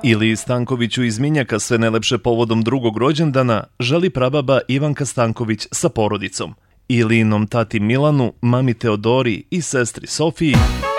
Iliji Stankoviću iz Minjaka sve najlepše povodom drugog rođendana želi prababa Ivanka Stanković sa porodicom. Ilijinom tati Milanu, mami Teodori i sestri Sofiji